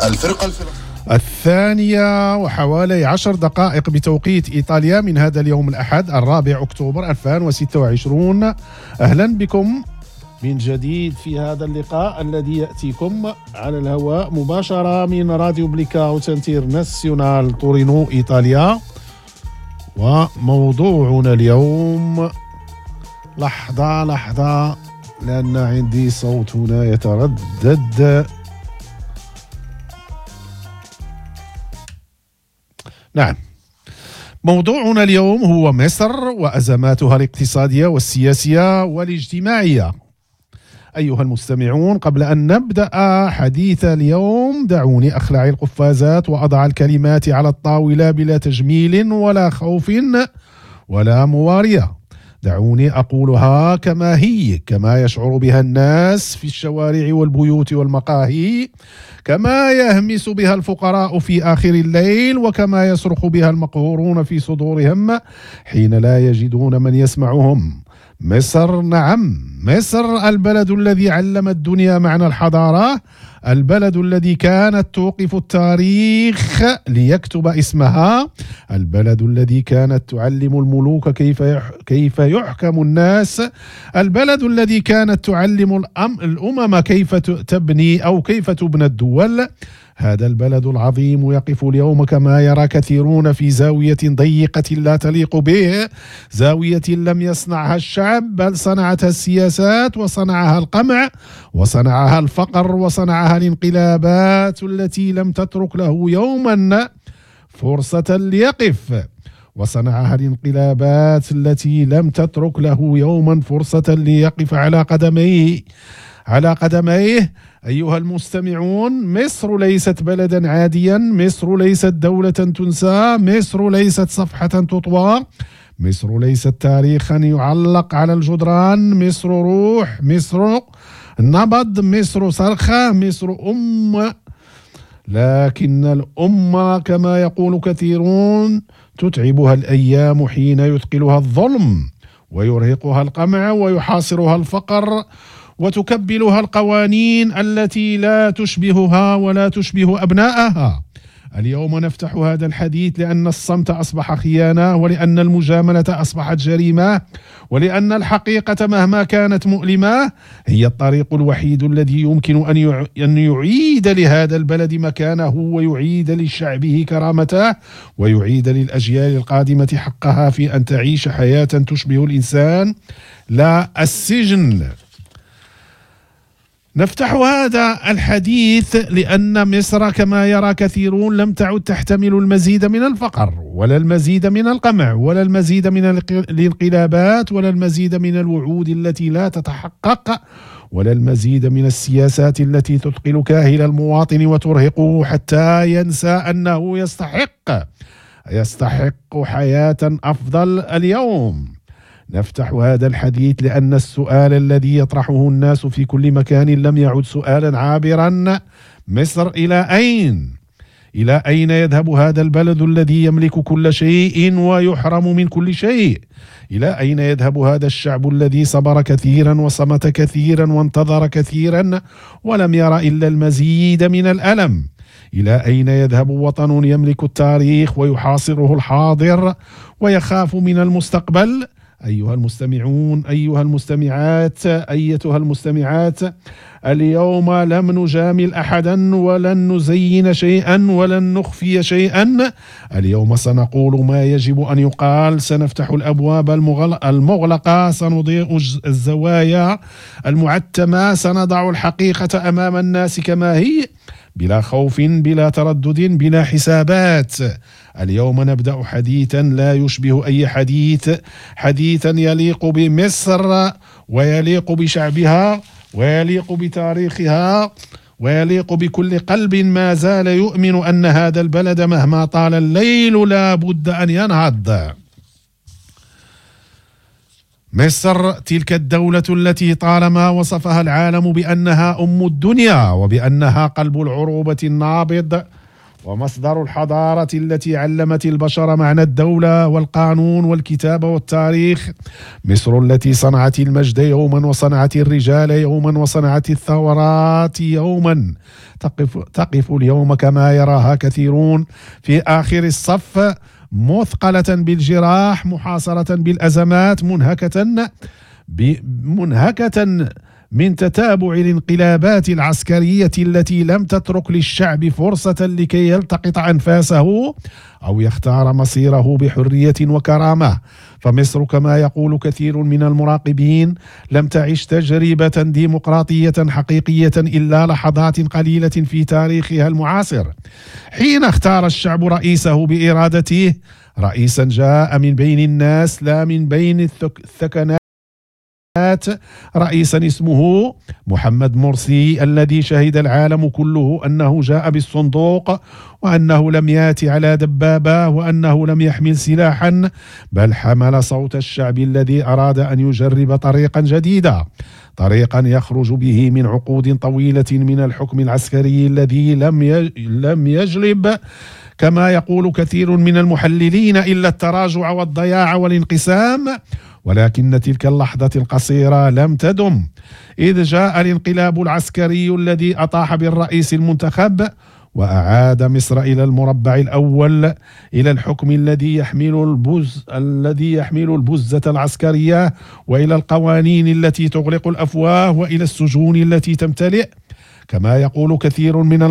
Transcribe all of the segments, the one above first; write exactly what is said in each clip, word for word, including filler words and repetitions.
الفرقة الثانية وحوالي عشر دقائق بتوقيت إيطاليا من هذا اليوم الأحد الرابع أكتوبر ألفين وستة وعشرين. أهلا بكم من جديد في هذا اللقاء الذي يأتيكم على الهواء مباشرة من راديو بليكاوت انترناسيونال تورينو إيطاليا. وموضوعنا اليوم لحظة لحظة لأن عندي صوت هنا يتردد. نعم، موضوعنا اليوم هو مصر وأزماتها الاقتصادية والسياسية والاجتماعية. أيها المستمعون، قبل أن نبدأ حديث اليوم دعوني أخلع القفازات وأضع الكلمات على الطاولة بلا تجميل ولا خوف ولا موارية. دعوني أقولها كما هي، كما يشعر بها الناس في الشوارع والبيوت والمقاهي، كما يهمس بها الفقراء في آخر الليل، وكما يصرخ بها المقهورون في صدورهم حين لا يجدون من يسمعهم. مصر، نعم مصر، البلد الذي علم الدنيا معنى الحضارة، البلد الذي كانت توقف التاريخ ليكتب اسمها، البلد الذي كانت تعلم الملوك كيف كيف يحكم الناس، البلد الذي كانت تعلم الأمم كيف تبني أو كيف تبنى الدول. هذا البلد العظيم يقف اليوم كما يرى كثيرون في زاوية ضيقة لا تليق به، زاوية لم يصنعها الشعب بل صنعتها السياسات، وصنعها القمع، وصنعها الفقر، وصنعها الانقلابات التي لم تترك له يوما فرصة ليقف، وصنعها الانقلابات التي لم تترك له يوما فرصة ليقف على قدميه على قدميه. أيها المستمعون، مصر ليست بلدا عاديا، مصر ليست دولة تنسى، مصر ليست صفحة تطوى، مصر ليست تاريخا يعلق على الجدران، مصر روح، مصر نبض، مصر صرخة، مصر أم. لكن الأمة كما يقول كثيرون تتعبها الأيام حين يثقلها الظلم ويرهقها القمع ويحاصرها الفقر وتكبلها القوانين التي لا تشبهها ولا تشبه أبنائها. اليوم نفتح هذا الحديث لأن الصمت أصبح خيانة، ولأن المجاملة أصبحت جريمة، ولأن الحقيقة مهما كانت مؤلمة هي الطريق الوحيد الذي يمكن أن يعيد لهذا البلد مكانه، ويعيد لشعبه كرامته، ويعيد للأجيال القادمة حقها في أن تعيش حياة تشبه الإنسان لا السجن. نفتح هذا الحديث لأن مصر كما يرى كثيرون لم تعد تحتمل المزيد من الفقر، ولا المزيد من القمع، ولا المزيد من الانقلابات، ولا المزيد من الوعود التي لا تتحقق، ولا المزيد من السياسات التي تثقل كاهل المواطن وترهقه حتى ينسى أنه يستحق يستحق حياة أفضل. اليوم نفتح هذا الحديث لأن السؤال الذي يطرحه الناس في كل مكان لم يعد سؤالا عابرا. مصر إلى أين؟ إلى أين يذهب هذا البلد الذي يملك كل شيء ويحرم من كل شيء؟ إلى أين يذهب هذا الشعب الذي صبر كثيرا وصمت كثيرا وانتظر كثيرا ولم يرى إلا المزيد من الألم؟ إلى أين يذهب وطن يملك التاريخ ويحاصره الحاضر ويخاف من المستقبل؟ أيها المستمعون، أيها المستمعات، أيتها المستمعات، اليوم لم نجامل أحدا ولن نزين شيئا ولن نخفي شيئا. اليوم سنقول ما يجب أن يقال، سنفتح الأبواب المغلقة، سنضيء الزوايا المعتمة، سنضع الحقيقة أمام الناس كما هي بلا خوف، بلا تردد، بلا حسابات. اليوم نبدأ حديثا لا يشبه أي حديث، حديثا يليق بمصر ويليق بشعبها ويليق بتاريخها ويليق بكل قلب ما زال يؤمن أن هذا البلد مهما طال الليل لا بد أن ينهض. مصر تلك الدولة التي طالما وصفها العالم بأنها أم الدنيا وبأنها قلب العروبة النابض ومصدر الحضارة التي علمت البشر معنى الدولة والقانون والكتابة والتاريخ. مصر التي صنعت المجد يوما وصنعت الرجال يوما وصنعت الثورات يوما تقف, تقف اليوم كما يراها كثيرون في آخر الصف، مثقلة بالجراح، محاصرة بالأزمات، منهكة منهكة من تتابع الانقلابات العسكرية التي لم تترك للشعب فرصة لكي يلتقط أنفاسه أو يختار مصيره بحرية وكرامة. فمصر كما يقول كثير من المراقبين لم تعش تجربة ديمقراطية حقيقية إلا لحظات قليلة في تاريخها المعاصر، حين اختار الشعب رئيسه بإرادته، رئيسا جاء من بين الناس لا من بين الثكنات، رئيسا اسمه محمد مرسي الذي شهد العالم كله أنه جاء بالصندوق، وأنه لم يأتي على دبابة، وأنه لم يحمل سلاحا، بل حمل صوت الشعب الذي أراد أن يجرب طريقا جديدا، طريقا يخرج به من عقود طويلة من الحكم العسكري الذي لم لم يجلب كما يقول كثير من المحللين إلا التراجع والضياع والانقسام. ولكن تلك اللحظة القصيرة لم تدم، إذ جاء الانقلاب العسكري الذي أطاح بالرئيس المنتخب وأعاد مصر إلى المربع الأول، إلى الحكم الذي يحمل البز الذي يحمل البزة العسكرية، وإلى القوانين التي تغلق الأفواه، وإلى السجون التي تمتلئ. كما يقول كثير من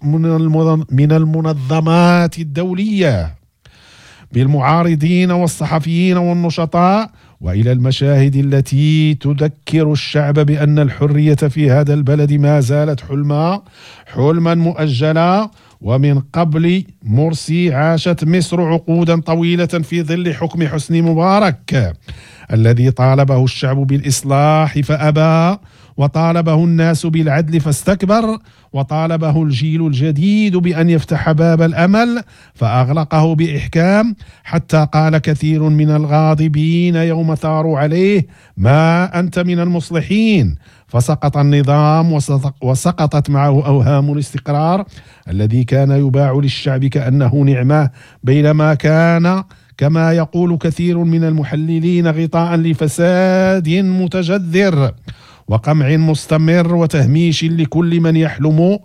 من المنظمات الدولية بالمعارضين والصحفيين والنشطاء، وإلى المشاهد التي تذكر الشعب بأن الحرية في هذا البلد ما زالت حلما حلما مؤجلا. ومن قبل مرسي عاشت مصر عقودا طويلة في ظل حكم حسني مبارك الذي طالبه الشعب بالإصلاح فأبى، وطالبه الناس بالعدل فاستكبر، وطالبه الجيل الجديد بأن يفتح باب الأمل فأغلقه بإحكام، حتى قال كثير من الغاضبين يوم ثاروا عليه: ما أنت من المصلحين. فسقط النظام وسقطت معه أوهام الاستقرار الذي كان يباع للشعب كأنه نعمة، بينما كان كما يقول كثير من المحللين غطاء لفساد متجذر وقمع مستمر وتهميش لكل من يحلم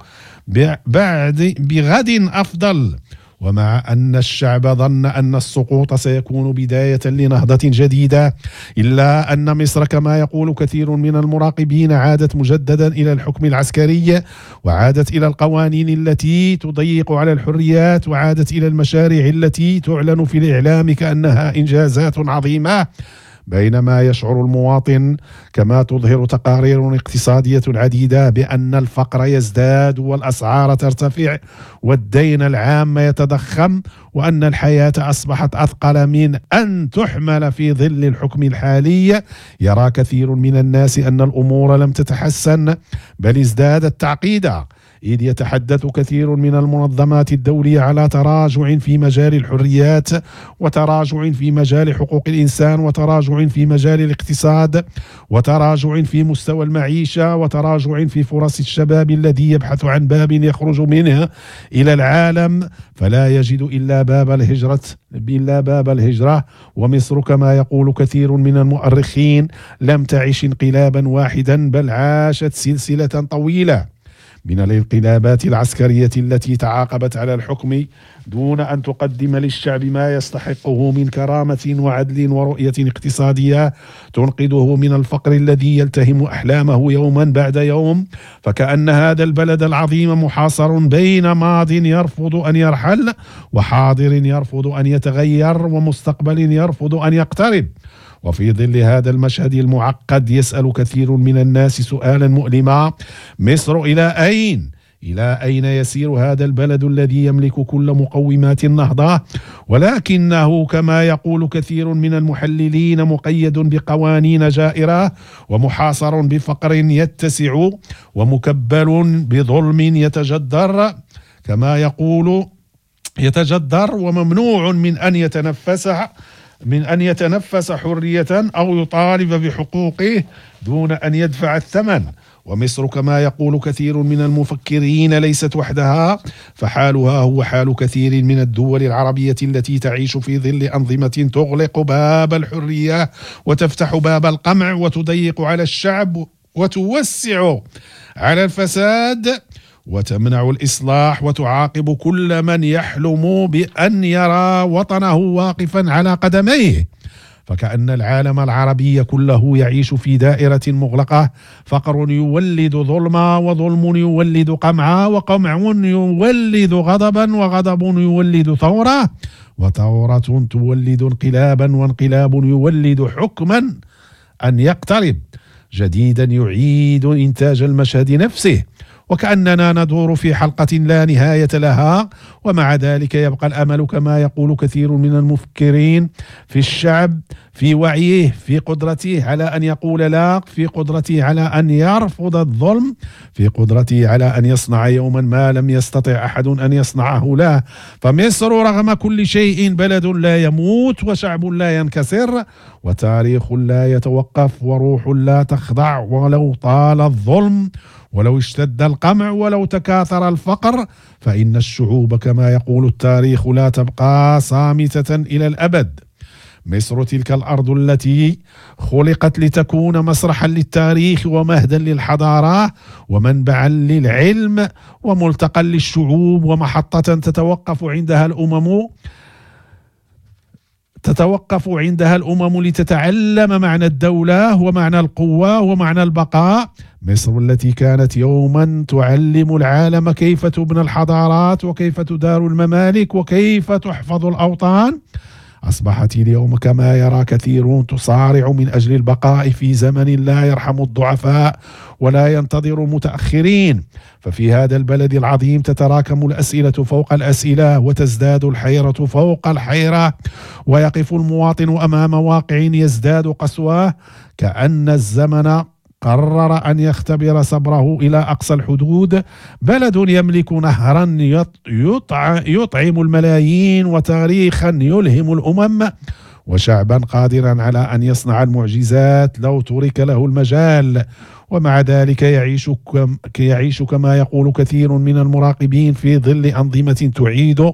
بعد بغد أفضل. ومع أن الشعب ظن أن السقوط سيكون بداية لنهضة جديدة، إلا أن مصر كما يقول كثير من المراقبين عادت مجددا إلى الحكم العسكري، وعادت إلى القوانين التي تضيق على الحريات، وعادت إلى المشاريع التي تعلن في الإعلام كأنها إنجازات عظيمة، بينما يشعر المواطن كما تظهر تقارير اقتصادية عديدة بأن الفقر يزداد والأسعار ترتفع والدين العام يتضخم، وأن الحياة أصبحت أثقل من أن تحمل في ظل الحكم الحالي. يرى كثير من الناس أن الأمور لم تتحسن بل ازدادت تعقيدا، إذ يتحدث كثير من المنظمات الدولية على تراجع في مجال الحريات، وتراجع في مجال حقوق الإنسان، وتراجع في مجال الاقتصاد، وتراجع في مستوى المعيشة، وتراجع في فرص الشباب الذي يبحث عن باب يخرج منه إلى العالم فلا يجد إلا باب الهجرة إلا باب الهجرة. ومصر كما يقول كثير من المؤرخين لم تعش انقلابا واحدا بل عاشت سلسلة طويلة من الانقلابات العسكرية التي تعاقبت على الحكم دون أن تقدم للشعب ما يستحقه من كرامة وعدل ورؤية اقتصادية تنقذه من الفقر الذي يلتهم أحلامه يوما بعد يوم. فكأن هذا البلد العظيم محاصر بين ماض يرفض أن يرحل، وحاضر يرفض أن يتغير، ومستقبل يرفض أن يقترب. وفي ظل هذا المشهد المعقد يسأل كثير من الناس سؤالا مؤلما: مصر إلى أين؟ إلى أين يسير هذا البلد الذي يملك كل مقومات النهضة، ولكنه كما يقول كثير من المحللين مقيد بقوانين جائرة، ومحاصر بفقر يتسع، ومكبل بظلم يتجدر كما يقول يتجدر، وممنوع من أن يتنفس من أن يتنفس حرية أو يطالب بحقوقه دون أن يدفع الثمن. ومصر كما يقول كثير من المفكرين ليست وحدها، فحالها هو حال كثير من الدول العربية التي تعيش في ظل أنظمة تغلق باب الحرية وتفتح باب القمع وتضيق على الشعب وتوسع على الفساد وتمنع الإصلاح وتعاقب كل من يحلم بأن يرى وطنه واقفا على قدميه. فكأن العالم العربي كله يعيش في دائرة مغلقة، فقر يولد ظلما، وظلم يولد قمعا، وقمع يولد غضبا، وغضب يولد ثورة، وثورة تولد انقلابا، وانقلاب يولد حكما أن يقترب جديدا يعيد إنتاج المشهد نفسه. وكأننا ندور في حلقة لا نهاية لها، ومع ذلك يبقى الأمل كما يقول كثير من المفكرين في الشعب، في وعيه، في قدرته على أن يقول لا، في قدرته على أن يرفض الظلم، في قدرته على أن يصنع يوما ما لم يستطع أحد أن يصنعه له. فمصر رغم كل شيء بلد لا يموت، وشعب لا ينكسر، وتاريخ لا يتوقف، وروح لا تخضع، ولو طال الظلم، ولو اشتد القمع، ولو تكاثر الفقر، فإن الشعوب كما يقول التاريخ لا تبقى صامتة إلى الأبد. مصر تلك الأرض التي خلقت لتكون مسرحا للتاريخ ومهدا للحضارة ومنبعا للعلم وملتقا للشعوب ومحطة تتوقف عندها الأمم تتوقف عندها الأمم لتتعلم معنى الدولة ومعنى القوة ومعنى البقاء. مصر التي كانت يوما تعلم العالم كيف تبنى الحضارات وكيف تدار الممالك وكيف تحفظ الأوطان، أصبحت اليوم كما يرى كثيرون تصارع من أجل البقاء في زمن لا يرحم الضعفاء ولا ينتظر المتأخرين. ففي هذا البلد العظيم تتراكم الأسئلة فوق الأسئلة، وتزداد الحيرة فوق الحيرة، ويقف المواطن أمام واقع يزداد قسوة، كأن الزمن قرر أن يختبر صبره إلى أقصى الحدود. بلد يملك نهرا يطعم الملايين، وتاريخا يلهم الأمم، وشعبا قادرا على أن يصنع المعجزات لو ترك له المجال. ومع ذلك يعيش, كم يعيش كما يقول كثير من المراقبين في ظل أنظمة تعيد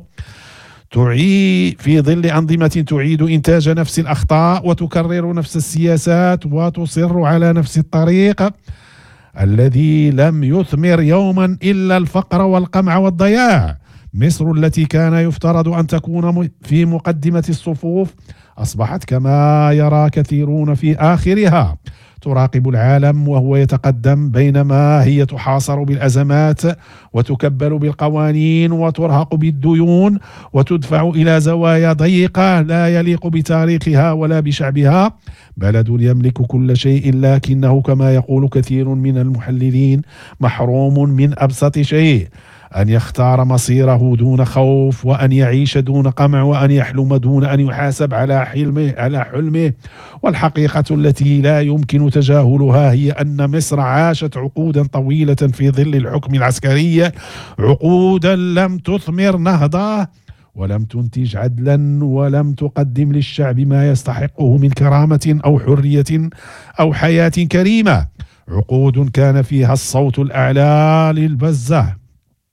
تعيد في ظل أنظمة تعيد إنتاج نفس الأخطاء وتكرر نفس السياسات وتصر على نفس الطريق الذي لم يثمر يوما إلا الفقر والقمع والضياع. مصر التي كان يفترض أن تكون في مقدمة الصفوف أصبحت كما يرى كثيرون في آخرها، تراقب العالم وهو يتقدم، بينما هي تحاصر بالأزمات وتكبل بالقوانين وترهق بالديون وتدفع إلى زوايا ضيقة لا يليق بتاريخها ولا بشعبها. بلد يملك كل شيء لكنه كما يقول كثير من المحللين محروم من أبسط شيء: أن يختار مصيره دون خوف، وأن يعيش دون قمع، وأن يحلم دون أن يحاسب على حلمه على حلمه. والحقيقة التي لا يمكن تجاهلها هي أن مصر عاشت عقودا طويلة في ظل الحكم العسكري، عقودا لم تثمر نهضة ولم تنتج عدلا ولم تقدم للشعب ما يستحقه من كرامة أو حرية أو حياة كريمة. عقود كان فيها الصوت الأعلى للبزة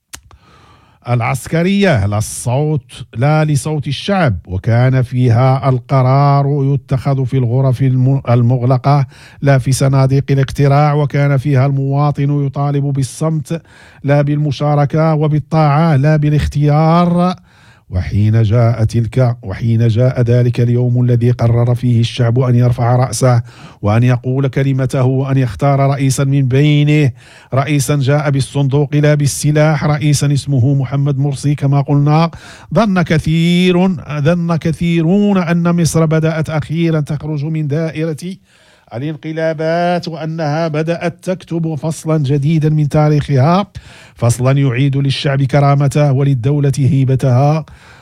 العسكرية، لا الصوت لا لصوت الشعب، وكان فيها القرار يتخذ في الغرف المغلقة لا في صناديق الاقتراع، وكان فيها المواطن يطالب بالصمت لا بالمشاركة، وبالطاعة لا بالاختيار. وحين جاء تلك وحين جاء ذلك اليوم الذي قرر فيه الشعب أن يرفع رأسه وأن يقول كلمته وأن يختار رئيسا من بينه، رئيسا جاء بالصندوق لا بالسلاح، رئيسا اسمه محمد مرسي كما قلنا، ظن كثير ظن كثيرون أن مصر بدأت أخيرا تخرج من دائرة الانقلابات، وأنها بدأت تكتب فصلا جديدا من تاريخها، فصلا يعيد للشعب كرامته وللدولة هيبتها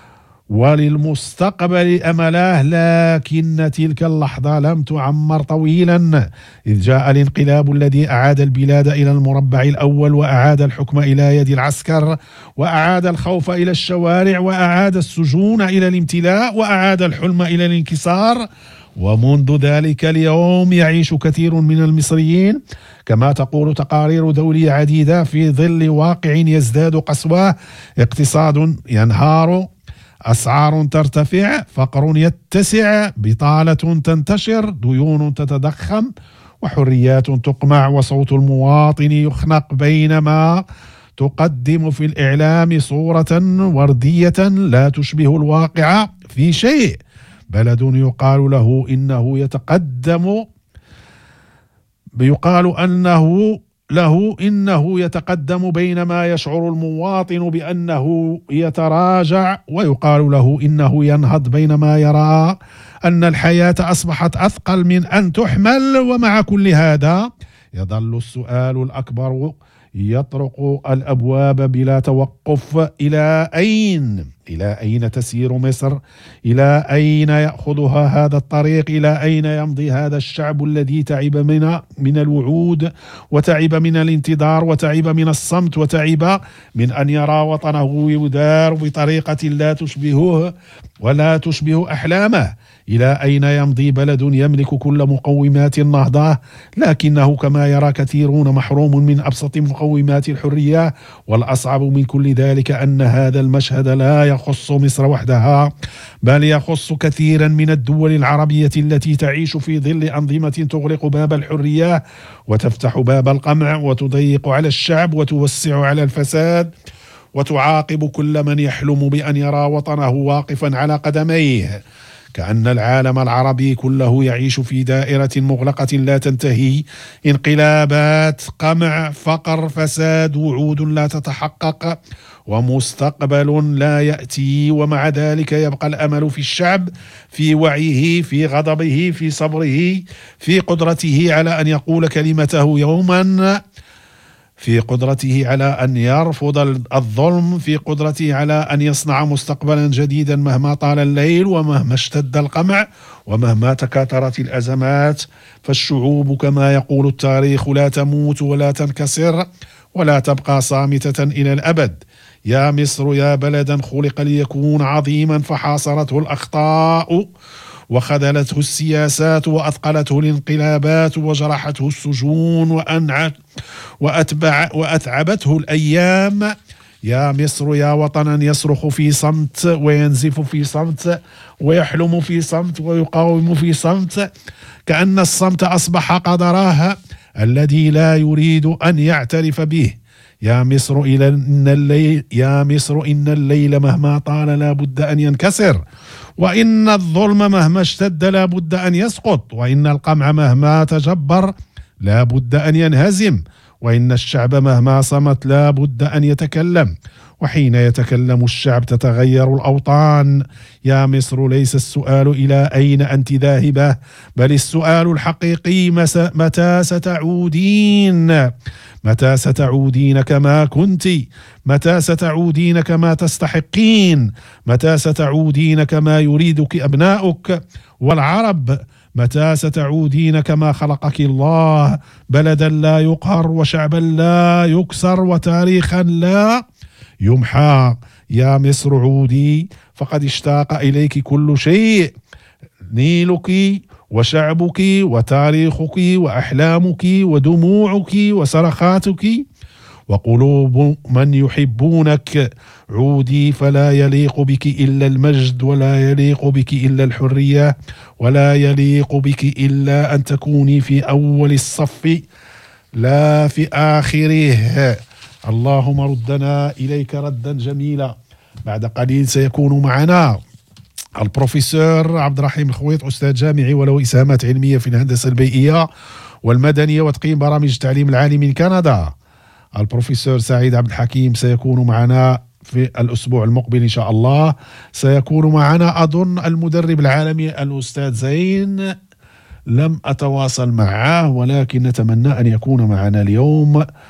وللمستقبل أمله. لكن تلك اللحظة لم تعمر طويلا، إذ جاء الانقلاب الذي أعاد البلاد إلى المربع الأول، وأعاد الحكم إلى يد العسكر، وأعاد الخوف إلى الشوارع، وأعاد السجون إلى الامتلاء، وأعاد الحلم إلى الانكسار، ومنذ ذلك اليوم يعيش كثير من المصريين كما تقول تقارير دولية عديدة في ظل واقع يزداد قسوة، اقتصاد ينهار، أسعار ترتفع، فقر يتسع، بطالة تنتشر، ديون تتضخم، وحريات تقمع، وصوت المواطن يخنق، بينما تقدم في الإعلام صورة وردية لا تشبه الواقع في شيء. بلد يقال له إنه يتقدم يقال أنه له إنه يتقدم بينما يشعر المواطن بأنه يتراجع، ويقال له إنه ينهض بينما يرى أن الحياة أصبحت أثقل من أن تحمل. ومع كل هذا يظل السؤال الأكبر يطرق الأبواب بلا توقف: إلى أين؟ إلى أين تسير مصر؟ إلى أين يأخذها هذا الطريق؟ إلى أين يمضي هذا الشعب الذي تعب من من الوعود، وتعب من الانتظار، وتعب من الصمت، وتعب من أن يرى وطنه يدار بطريقة لا تشبهه ولا تشبه أحلامه؟ إلى أين يمضي بلد يملك كل مقومات النهضة لكنه كما يرى كثيرون محروم من أبسط مقومات الحرية؟ والأصعب من كل ذلك أن هذا المشهد لا يخص مصر وحدها، بل يخص كثيرا من الدول العربية التي تعيش في ظل أنظمة تغلق باب الحرية وتفتح باب القمع وتضيق على الشعب وتوسع على الفساد وتعاقب كل من يحلم بأن يرى وطنه واقفا على قدميه. كأن العالم العربي كله يعيش في دائرة مغلقة لا تنتهي: انقلابات، قمع، فقر، فساد، وعود لا تتحقق، ومستقبل لا يأتي. ومع ذلك يبقى الأمل في الشعب، في وعيه، في غضبه، في صبره، في قدرته على أن يقول كلمته يوما، في قدرته على أن يرفض الظلم، في قدرته على أن يصنع مستقبلا جديدا مهما طال الليل ومهما اشتد القمع ومهما تكاثرت الأزمات. فالشعوب كما يقول التاريخ لا تموت ولا تنكسر ولا تبقى صامتة إلى الأبد. يا مصر يا بلدا خلق ليكون عظيما فحاصرته الأخطاء وخذلته السياسات وأثقلته الانقلابات وجرحته السجون وأنعت وأتبع وأتعبته الأيام. يا مصر يا وطنا يصرخ في صمت وينزف في صمت ويحلم في صمت ويقاوم في صمت، كأن الصمت أصبح قدره الذي لا يريد أن يعترف به. يا مصر إلى إن الليل يا مصر إن الليل مهما طال لا بد أن ينكسر، وإن الظلم مهما اشتد لا بد أن يسقط، وإن القمع مهما تجبر لا بد أن ينهزم، وإن الشعب مهما صمت لا بد أن يتكلم، وحين يتكلم الشعب تتغير الأوطان. يا مصر ليس السؤال إلى أين أنت ذاهبة، بل السؤال الحقيقي متى ستعودين؟ متى ستعودين كما كنت؟ متى ستعودين كما تستحقين؟ متى ستعودين كما يريدك أبناؤك والعرب؟ متى ستعودين كما خلقك الله، بلدا لا يقهر وشعبا لا يكسر وتاريخا لا يمحى؟ يا مصر عودي، فقد اشتاق إليك كل شيء، نيلك وشعبك وتاريخك وأحلامك ودموعك وصرخاتك وقلوب من يحبونك. عودي، فلا يليق بك إلا المجد، ولا يليق بك إلا الحرية، ولا يليق بك إلا أن تكوني في أول الصف لا في آخره. اللهم ردنا إليك ردا جميلا. بعد قليل سيكون معنا البروفيسور عبد الرحيم الخويط، أستاذ جامعي وله إسهامات علمية في الهندسة البيئية والمدنية وتقييم برامج التعليم العالي من كندا. البروفيسور سعيد عبد الحكيم سيكون معنا في الأسبوع المقبل إن شاء الله. سيكون معنا أظن المدرب العالمي الأستاذ زين، لم أتواصل معه ولكن نتمنى أن يكون معنا اليوم.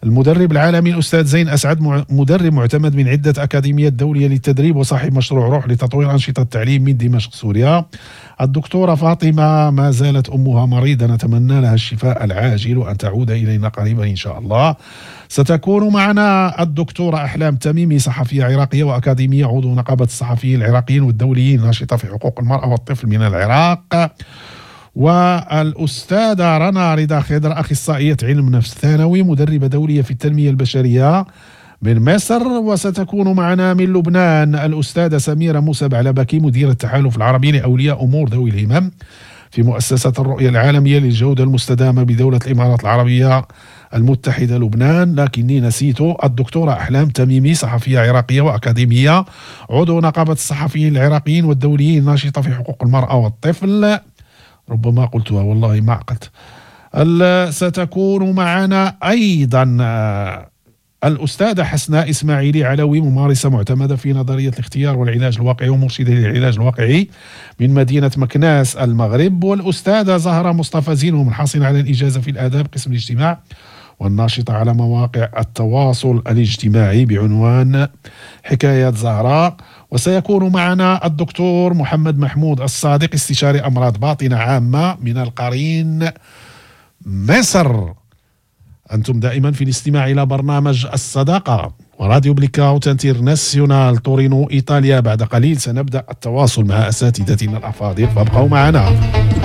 المدرب العالمي الأستاذ زين أسعد، مدرب معتمد من عدة أكاديميات دولية للتدريب وصاحب مشروع روح لتطوير أنشطة التعليم من دمشق سوريا. الدكتورة فاطمة ما زالت أمها مريضة، نتمنى لها الشفاء العاجل وأن تعود إلينا قريبا إن شاء الله. ستكون معنا الدكتورة أحلام تميمي، صحفية عراقية وأكاديمية، عضو نقابة الصحفيين العراقيين والدوليين، ناشطة في حقوق المرأة والطفل من العراق. والأستاذة رنا رضا خضر، أخصائية علم نفس ثانوي، مدربة دولية في التنمية البشرية من مصر. وستكون معنا من لبنان الأستاذة سميرة موسى بعلبكي، مدير التحالف العربي لأولياء أمور ذوي الهمم في مؤسسة الرؤية العالمية للجودة المستدامة بدولة الإمارات العربية المتحدة لبنان. لكني نسيته الدكتورة أحلام تميمي، صحفية عراقية وأكاديمية، عضو نقابة الصحفيين العراقيين والدوليين، ناشطة في حقوق المرأة والطفل. ربما قلتها والله ما عقلت. ستكون معنا أيضا الأستاذة حسناء إسماعيلي علوي، ممارسة معتمدة في نظرية الاختيار والعلاج الواقعي ومرشدة للعلاج الواقعي من مدينة مكناس المغرب. والأستاذة زهرة مصطفى زين، منحصلة على الإجازة في الآداب قسم الاجتماع، والناشطة على مواقع التواصل الاجتماعي بعنوان حكايات زهراء. وسيكون معنا الدكتور محمد محمود الصادق، استشاري أمراض باطنة عامة من القرين مصر. أنتم دائما في الاستماع إلى برنامج الصداقة وراديو بليكاوت انترناسيونال تورينو إيطاليا. بعد قليل سنبدأ التواصل مع أساتذتنا الأفاضل، فابقوا معنا.